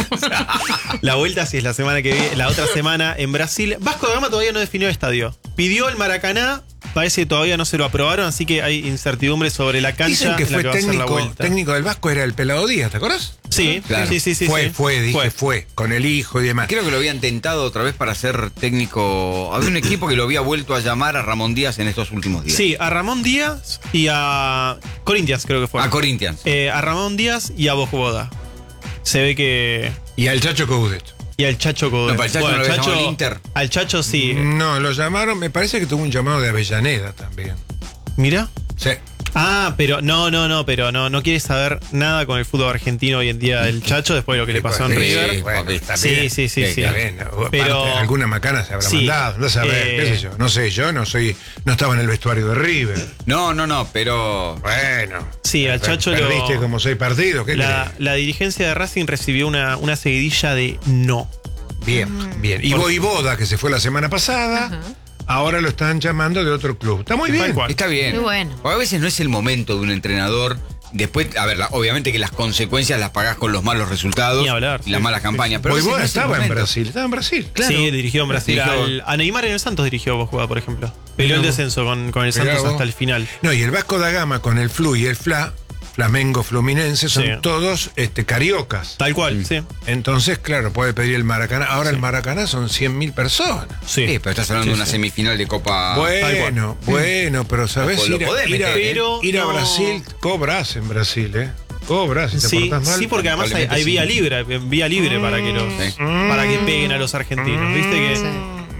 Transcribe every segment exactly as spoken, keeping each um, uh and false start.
La vuelta sí es la semana que viene, la otra semana en Brasil. Vasco da Gama todavía no definió estadio. Pidió el Maracaná, parece que todavía no se lo aprobaron, así que hay incertidumbre sobre la cancha. Dicen que en la fue que va a ser la técnico, vuelta. técnico del Vasco era el Pelado Díaz, ¿te acordás? Sí, Claro. sí, sí, sí. fue, sí. fue, dije, Fue. fue, con el hijo y demás. Creo que lo habían tentado otra vez para ser técnico. Había un equipo que lo había vuelto a llamar a Ramón Díaz en estos últimos días. Sí, a Ramón Díaz y a Corinthians creo que fue. A Corinthians. Eh, a Ramón Díaz y a Bojoboda. Se ve que... Y al Chacho Coudet. Y al Chacho Coudet. No, para el Chacho no lo había llamado el Inter. Al Chacho sí. No, lo llamaron, me parece que tuvo un llamado de Avellaneda también. Mira. Sí. Ah, pero no, no, no, pero no, no quiere saber nada con el fútbol argentino hoy en día el Chacho después de lo que le pasó en Sí, River. bueno, está Sí, bien. sí, sí, sí. Está bien. Pero- Aparte, alguna macana se habrá Sí. mandado, no saber, Eh, qué sé yo. No sé, yo no soy, no estaba en el vestuario de River. No, no, no, pero. Bueno. Sí, al Chacho lo- Perdiste como seis partidos, ¿qué La, querés? la dirigencia de Racing recibió una, una seguidilla de no. Bien, bien. Y Voivoda, que se fue la semana pasada, ahora lo están llamando de otro club. Está muy Tal bien. cual. Está bien. Muy bueno. Porque a veces no es el momento de un entrenador. Después, a ver, la- obviamente que las consecuencias las pagás con los malos resultados Ni hablar, y las sí, malas sí, campañas. Pero a veces Voivoda no es el estaba en momento. Brasil, estaba en Brasil. Claro. Sí, dirigió en Brasil. Dirigió- Al- a Neymar en el Santos dirigió Bojoboda, por ejemplo. Peleó el Mirá vos. descenso con, con el Mirá Santos vos. hasta el final. No, y el Vasco da Gama con el Flu y el Fla, Flamengo Fluminense, son Sí. todos este, cariocas. Tal cual, sí. Entonces, claro, puede pedir el Maracaná. Ahora el Maracaná son cien mil personas. Sí. Sí, pero estás hablando Sí, de una sí. semifinal de Copa. Bueno, bueno, pero sabes Lo ir, a, podés ir a- meter, pero ir a no. Brasil, cobras en Brasil, ¿eh? Cobras si te Sí, portás mal. sí, porque además hay, probablemente hay sí. vía libre, vía libre para que los, Sí. para que peguen a los argentinos. Viste que Sí.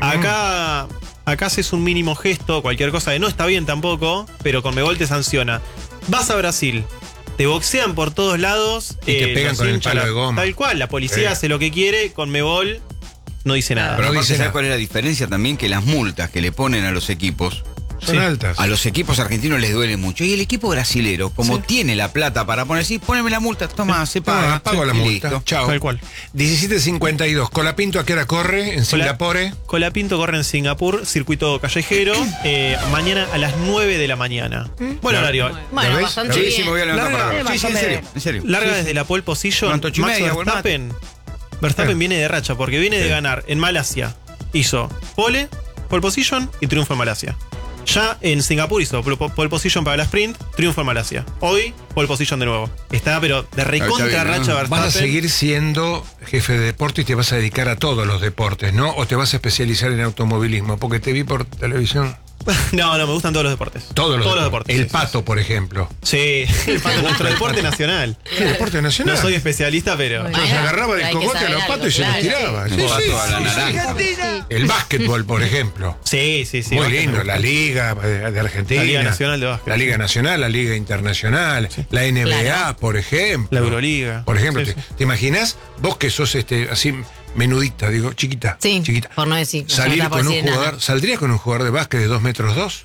acá, acá haces un mínimo gesto, cualquier cosa que no está bien tampoco, pero Conmebol te sanciona. Vas a Brasil, te boxean por todos lados Y te pegan los con el hinchas, palo la- de goma. Tal cual, la policía Sí. hace lo que quiere, Conmebol no dice nada. Pero No aparte, dice ¿sabes nada. cuál es la diferencia también? Que las multas que le ponen a los equipos, Son Sí. altas. a los equipos argentinos les duele mucho. Y el equipo brasilero, como tiene la plata para poner, sí, poneme la multa, toma, se paga. Ah, pago la y multa. listo. Chao. Tal cual. diecisiete cincuenta y dos. Colapinto, ¿a qué hora corre? En Singapore. Colapinto corre en Singapur, circuito callejero, eh, mañana a las nueve de la mañana. Buen horario. Bueno, ves? bastante Sí, bien. sí, me voy a levantar Larga. para Eh, verlo. Sí, sí, en bastante serio, en serio. Larga Sí, sí. desde la pole position. Durante ocho y Max media, o el mate. Verstappen. Verstappen Eh. viene de racha porque viene de ganar en Malasia. Hizo pole, pole position y triunfo en Malasia. Ya en Singapur hizo pole pole position para la sprint, triunfo en Malasia. Hoy, pole position de nuevo. Está, pero de recontra bien, ¿no? racha Verstappen. Vas a seguir siendo jefe de deporte y te vas a dedicar a todos los deportes, ¿no? O te vas a especializar en automovilismo, porque te vi por televisión. No, no, me gustan todos los deportes. Todos los deportes. El sí, sí, pato, por ejemplo. Sí, sí. El pato, nuestro deporte nacional. ¿Qué deporte nacional? No soy especialista, pero. Muy Entonces Bueno, agarraba hay del que cogote a saber los algo, patos y se los claro. tiraba. Un Sí, pato sí, a la sí, naranja. sí. El básquetbol, por ejemplo. Sí, sí, sí. Muy bastante lindo, me la gusta. Liga de, de Argentina. La Liga Nacional de Básquet. La Liga Nacional, la Liga Internacional, la N B A, Claro. por ejemplo. La Euroliga. Por ejemplo, Sí, te, sí. ¿te imaginas? Vos que sos este así menudita, digo, chiquita. Sí, chiquita. por no decir. no Salir se puede con un decir jugador, nada. ¿saldrías con un jugador de básquet de dos metros dos?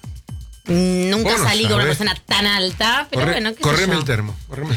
Nunca Vos no salí con una sabés. persona tan alta, pero Corre- bueno, qué sé correme yo. el termo. correme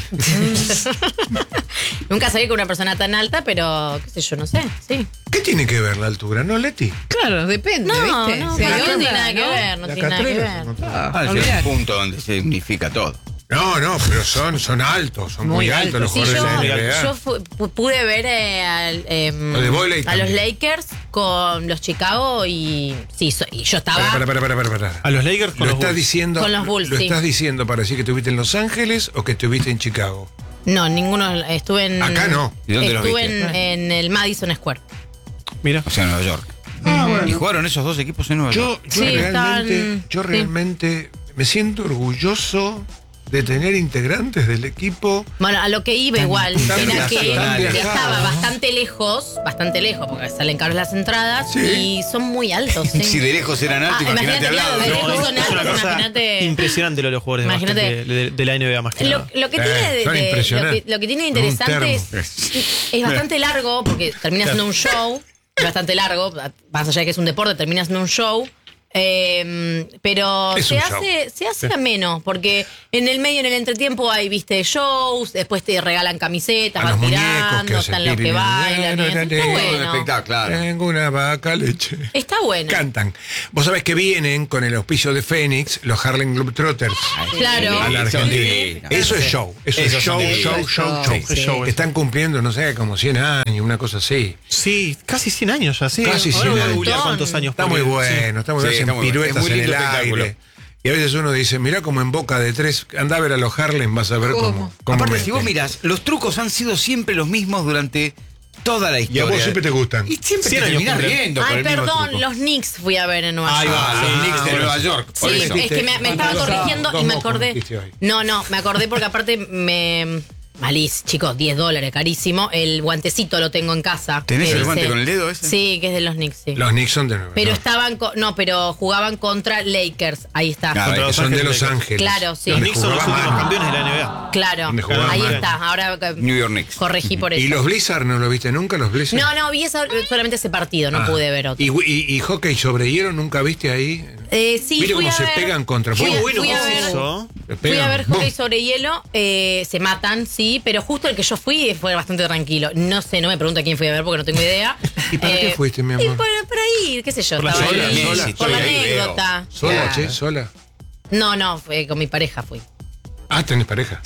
el- Nunca salí con una persona tan alta, pero qué sé yo, no sé, sí. ¿Qué tiene que ver la altura, no, Leti? Claro, depende, No, ¿viste? no, Sí, para mí no onda, tiene nada que ¿no? ver, no La tiene nada que Catrera ver. se notó. Ah, Ah, ese es olvidate. el punto donde se unifica todo. No, no, pero son, son altos, son muy, Muy altos los altos. Sí, jugadores yo, de la N B A. yo fu- pu- pude ver eh, al, em, Lo de vóley a los también. Lakers con los Chicago y sí, so- y yo estaba Para, para, para, para, para. A los Lakers con ¿Lo los estás Bulls. diciendo, Con los Bulls, ¿Lo sí. estás diciendo para decir que estuviste en Los Ángeles o que estuviste en Chicago? no, ninguno estuve en Acá no. ¿Y dónde los estuve viste? en, en el Madison Square. Mira. O sea, en Nueva York. Y jugaron esos dos equipos en Nueva York. Yo, yo Sí, realmente, están- yo sí. realmente me siento orgulloso de tener integrantes del equipo. Bueno, a lo que iba igual, tan era que nacionales. estaba bastante lejos, bastante lejos, porque salen caros las entradas Sí. y son muy altos. ¿sí? Si de lejos eran Ah, altos, imagínate al lado. claro, de ¿no? lejos No, son es una altos, cosa imagínate. impresionante lo de los jugadores de, Imagínate. básquet de, de- de la N B A más que Lo, nada. lo que Eh, tiene de, son de- lo, impresionantes. que, lo que tiene de Con un interesante es, termo. es bastante largo, porque termina siendo un show, es bastante largo, más allá de que es un deporte, termina siendo un show. Eh, pero Es se un hace, se hace ameno, porque en el medio, en el entretiempo, hay, viste, shows, después te regalan camisetas, A los van muñecos tirando, que hacen están los pipi, que bailan. y eso. Está Un bueno. espectáculo, claro. Tengo una vaca leche. Está bueno. Cantan. Vos sabés que vienen con el auspicio de Fénix, los Harlem Globetrotters. Claro. A la Son Argentina. divinos. Eso es show. Eso es Esos show, son show, divinos. show, Sí, show. sí. show, Están cumpliendo, no sé, como cien años, una cosa así. Sí, casi cien años ya, sí. Casi Ahora cien voy a años. googlear cuántos años. Está muy porque- bueno, está muy Sí, bueno. está Hacen muy bueno. piruetas Es muy en el lindo espectáculo. aire. Y a veces uno dice, mirá como en boca de tres, anda a ver a los Harlem, vas a ver ¿Cómo? cómo. cómo Aparte, meten. si vos mirás, los trucos han sido siempre los mismos durante toda la Y a historia. vos siempre te gustan. Y siempre cien te años terminás cumplen. riendo con Ay, el mismo perdón, truco. los Knicks fui a ver en Nueva Ahí York. va, Ah, los sí. Knicks de Ah, Nueva York. Sí, por eso. es que me, me estaba Dos- corrigiendo dos y me mocos acordé. metiste hoy. No, no, me acordé porque aparte me. Malís, chicos, diez dólares, carísimo. El guantecito lo tengo en casa. ¿Tenés que el dice- guante con el dedo ese? Sí, que es de los Knicks, sí. Los Knicks son de Nueva Pero York. estaban. co- No, pero jugaban contra Lakers. Ahí está. Ah, Contra Que Los son de Ángeles Los Lakers. Ángeles. Claro, sí. Los Donde Knicks son los jugaba últimos Manu. campeones de la N B A. Claro, ¿Dónde jugaba ahí Manu? está. Ahora eh, New York Knicks. corregí por ¿Y eso. los Blizzard no lo viste nunca, los Blizzard? No, no, vi esa- solamente ese partido, no Ah. pude ver otro. ¿Y, y, y hockey sobre hielo nunca viste ahí? Eh, sí, Mire fui cómo a se ver- pegan contra. fui a- Muy bueno fui a que es ver- eso. Se Fui a pegan. ver hockey ¡Bum! sobre hielo, eh, se matan, sí, pero justo el que yo fui fue bastante tranquilo. No sé, no me pregunto a quién fui a ver porque no tengo idea. ¿Y para qué fuiste, mi amor? Y por, por ahí, qué sé yo. Por la estaba sola, ahí, sola, por la sola. anécdota. ¿Sola, Claro. che? ¿Sola? No, no, fue con mi pareja fui. Ah, tenés pareja.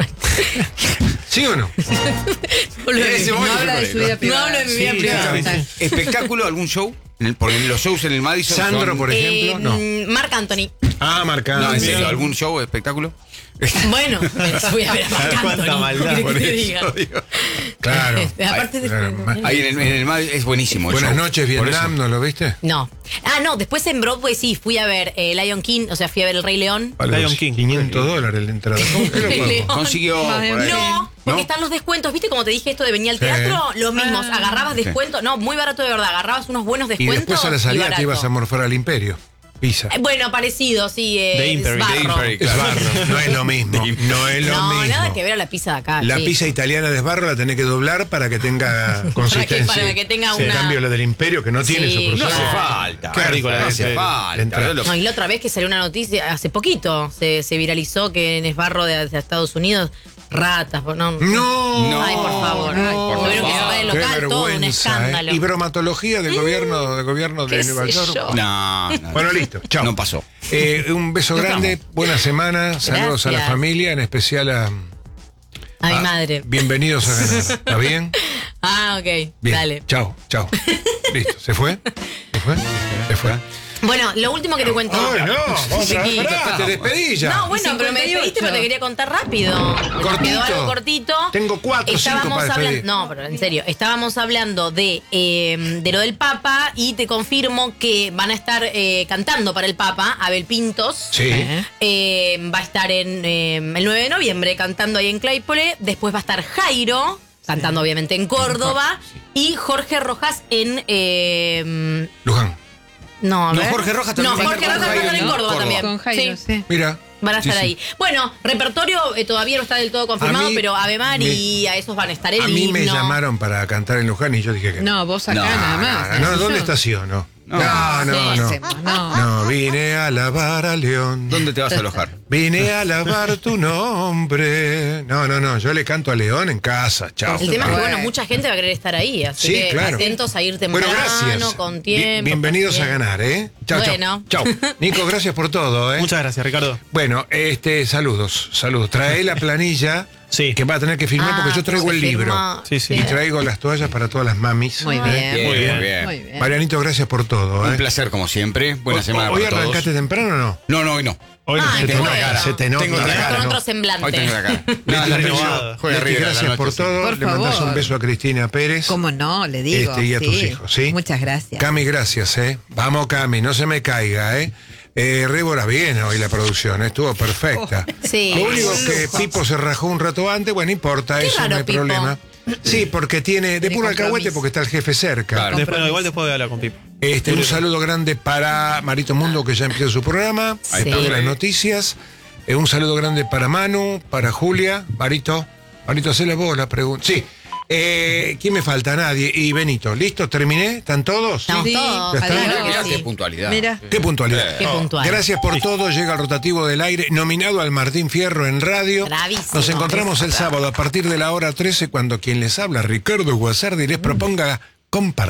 ¿Sí o no? No hablo de Ese mi- momento No habla de fue su vida correcto. privada. hablo de mi vida Sí, privada. sí, sí. ¿Espectáculo, algún show? En el- Porque los shows en el Madison Sandro, son- por ejemplo, Eh, no. mm, Marc Anthony. Ah, marcado. No, en serio, ¿algún show, espectáculo? Bueno, fui a ver a Marc Cuánta Anthony. maldad, ¿Qué por querés que Eso te diga? digo. Claro. Aparte de- Claro, ma- Ahí en el, en el Madison es buenísimo. el Buenas show. noches, Por Vietnam, eso. ¿no lo viste? No. Ah, no, después en Broadway sí, fui a ver eh, Lion King, o sea, fui a ver El Rey León. Vale, Lion dos- King. quinientos dólares la entrada. ¿Cómo que lo Rey pago? León. Consiguió. por ahí. No, porque ¿No? están los descuentos. ¿Viste cómo te dije esto de venir al Sí. teatro? Los mismos. Ah. Agarrabas descuentos. No, muy barato de verdad. Agarrabas unos buenos Y descuentos. después a la salida barato. te ibas a morfar al Imperio. Pisa. Eh, Bueno, parecido, sí. Eh, The Imperi. es The barro. Imperi. Es claro. barro. No es lo mismo. No es lo No, mismo. nada que ver a la pizza de acá. La sí. pizza italiana de esbarro la tenés que doblar para que tenga consistencia. para que tenga Sí, una- En cambio, la del Imperio, que no tiene Sí, su No hace proceso. Claro. falta. Qué rico la No de hace ese- falta. entra. Yo lo- No, y la otra vez que salió una noticia, hace poquito, se, se viralizó que en Esbarro de, de Estados Unidos, ratas, no. No, No. Ay, por favor. no. Tuvieron que cerrar el Qué local, todo un vergüenza, escándalo. ¿eh? Y bromatología del gobierno, del gobierno de qué Nueva sé York. yo. No, no. Bueno, listo. Chao. No pasó. Eh, un beso No grande, estamos. buena semana, saludos a la Gracias. familia, en especial a, A mi a- madre. Bienvenidos a ganar. ¿Está bien? Ah, ok. Bien. Dale. Chao, chao. Listo. ¿Se fue? ¿Se fue? ¿Se fue? Bueno, lo último que te cuento. Ay, no, vamos a Chiquito. pará, te despedí ya. No, bueno, pero me despediste, pero te quería contar rápido. Me Cortito. quedó algo cortito. Tengo cuatro o cinco Estábamos para despedir. hablando, no, pero en serio, estábamos hablando de, eh, de lo del Papa y te confirmo que van a estar eh, cantando para el Papa, Abel Pintos. Sí. Eh, va a estar en eh, el nueve de noviembre cantando ahí en Claypole. Después va a estar Jairo, cantando obviamente en Córdoba. Y Jorge Rojas en... eh, Luján. no, a No, ver. Jorge Rojas también No, va a Jorge estar Rojas va a con estar en Jairo, Córdoba ¿no? también. Con Jairo, Sí. sí. Mira. Van a Sí, estar sí. ahí. Bueno, repertorio eh, todavía no está del todo confirmado, A mí pero Ave María, me- esos van a estar el A mí me himno. llamaron para cantar en Luján y yo dije que no. No, vos acá No, nada más. Ah, no, ¿eh? ¿dónde Yo- estaciono? No, No, no, ¿qué no. hacemos? No. No, vine a alabar a León. ¿Dónde te vas a alojar? Vine a alabar tu nombre. No, no, no, yo le canto a León en casa, chao. El tema es que, Bueno. bueno, mucha gente va a querer estar ahí, así Sí, que claro. atentos a ir temprano, Bueno, gracias. con Bien- tiempo. bienvenidos a bien. ganar, ¿eh? Chao, Bueno. chao. Chao. Nico, gracias por todo, ¿eh? Muchas gracias, Ricardo. Bueno, este, saludos, saludos. Trae la planilla Sí. que va a tener que firmar Ah, porque yo traigo el se libro. firma. Sí, sí. Y traigo las toallas para todas las mamis. Muy ¿eh? bien. Bien, Muy bien. bien. Muy bien. Marianito, gracias por todo, Un ¿eh? placer como siempre. Buena Hoy- semana ¿Hoy para todos. arrancaste temprano o no? No, no, hoy no. Hoy Ah, se, qué te nota, bueno. se te nota. Tengo otra la cara, Con ¿no? otro semblante. Hoy tengo la cara. Leti, No, la Leti, renovada. Juega Leti, River a la gracias noche, por sí. todo. Por Le mandás favor. un beso a Cristina Pérez. ¿Cómo no? Le digo. Este, y a tus sí. hijos, ¿sí? Muchas gracias. Cami, gracias, ¿eh? Vamos, Cami, no se me caiga, ¿eh? Eh, Rébora, bien hoy la producción, estuvo perfecta. Sí. Lo único que Pipo se rajó un rato antes, bueno, no importa, Qué eso raro, no hay Pipo. problema. Sí, porque tiene de Tiene puro alcahuete compromiso. porque está el jefe cerca. Claro. Después, no, igual después voy a hablar con Pipo. Este, un saludo grande para Marito Mundo, que ya empieza su programa. Sí. Todas las noticias. Eh, un saludo grande para Manu, para Julia. Marito, Marito, hacele vos la pregunta. Sí. Eh, ¿Quién me falta? Nadie. Y Benito, ¿listo? ¿Terminé? ¿Están todos? Estamos Sí. todos, ¿Ya está? claro que Mirá sí. qué puntualidad. Mira. Qué puntualidad. Qué puntual. Gracias por todo. Llega el rotativo del aire, nominado al Martín Fierro en radio. Bravísimo. Nos encontramos el sábado a partir de la hora trece, cuando quien les habla, Ricardo Guasardi, les proponga comparar.